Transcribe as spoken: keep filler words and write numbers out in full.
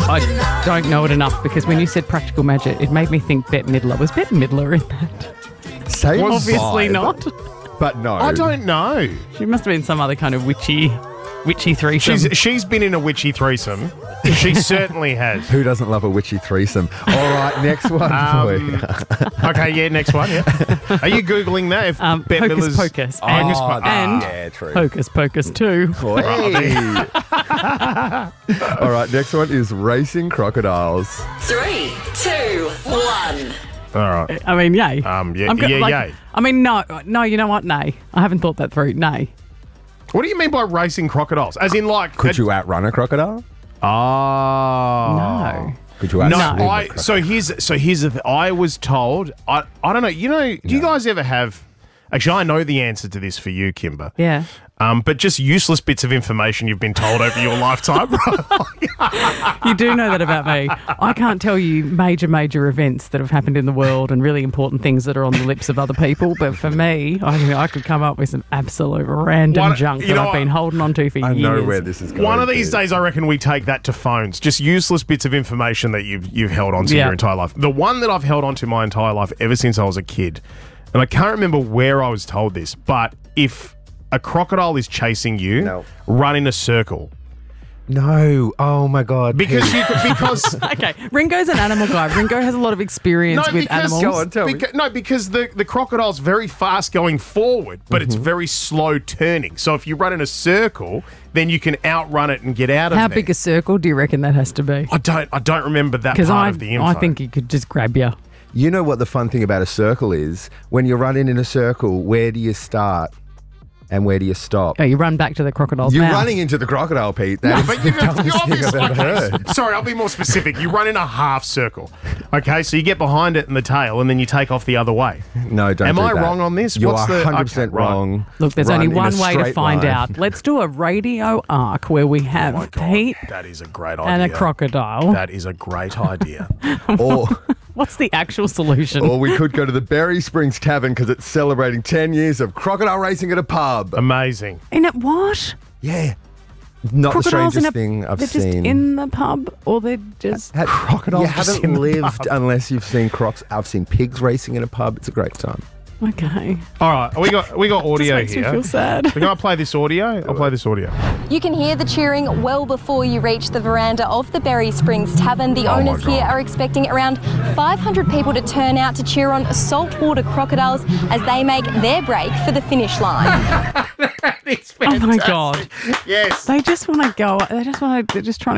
I don't know it enough because when you said practical magic, it made me think Bette Midler. Was Bette Midler in that? Same Obviously vibe, not. But no. I don't know. She must have been some other kind of witchy, witchy threesome. She's she's been in a witchy threesome. She certainly has. Who doesn't love a witchy threesome? All right, next one for you. Um, okay, yeah, next one. Yeah. Are you Googling that? If um, Bette Hocus Miller's- Pocus. Oh, and Hocus Pocus. and yeah, true. Hocus Pocus two. Hey. All right, next one is racing crocodiles. Three, two, one. All right. I mean, yay. Um, yeah, I'm go- yeah, like, yay. I mean, no, no, you know what? Nay. I haven't thought that through. Nay. What do you mean by racing crocodiles? As in, like, Could you outrun a crocodile? Oh No. Could you No, outswim a I. crocodile? So here's so here's the. Th- I was told. I. I don't know. You know. Do you guys ever have? Actually, I know the answer to this for you, Kimber. Yeah. Um, but just useless bits of information you've been told over your lifetime. You do know that about me. I can't tell you major, major events that have happened in the world and really important things that are on the lips of other people. But for me, I, I could come up with some absolute random One- junk you that know I've what? been holding on to for I years. know where this is going. One of these to. days, I reckon we take that to phones. Just useless bits of information that you've you've held onto Yeah. your entire life. The one that I've held onto my entire life ever since I was a kid, and I can't remember where I was told this, but if a crocodile is chasing you, No. run in a circle. No. Oh my God. Because Pete. you could- because Okay, Ringo's an animal guy. Ringo has a lot of experience No, with because- animals. Go on, tell me. Beca- no, because the, the crocodile's very fast going forward, but Mm-hmm. it's very slow turning. So if you run in a circle, then you can outrun it and get out of How there. big a circle do you reckon that has to be? I don't I don't remember that Because part I, of the info. I think he could just grab you. You know what the fun thing about a circle is? When you're running in a circle, where do you start and where do you stop? Oh, you run back to the crocodile's You're mouth. running into the crocodile, Pete. That is But the you know, dumbest you thing I've obviously, ever okay, heard. sorry, I'll be more specific. You run in a half circle. Okay, so you get behind it in the tail and then you take off the other way. No, don't Am do I that. wrong on this? You What's are the- one hundred percent okay, right. wrong. Look, there's Run only in a one way to straight find line. out. Let's do a radio arc where we have Oh my God, Pete that is a great idea. and a crocodile. That is a great idea. Or, What's the actual solution? or we could go to the Berry Springs Tavern because it's celebrating ten years of crocodile racing at a pub. Amazing. In it what? Yeah. Not the Crocodiles in strangest a, thing I've they're seen. just in the pub or they're just... Ha- Crocodiles You just haven't in the lived pub. unless you've seen crocs. I've seen pigs racing in a pub. It's a great time. Okay. All right, we got we got audio Makes me here. feel sad. We're going to play this audio. I'll play this audio. You can hear the cheering well before you reach the veranda of the Berry Springs Tavern. The Oh my owners here God. are expecting around five hundred people to turn out to cheer on saltwater crocodiles as they make their break for the finish line. It's Oh my fantastic. God. Yes. They just want to go... They just want to... They're just trying to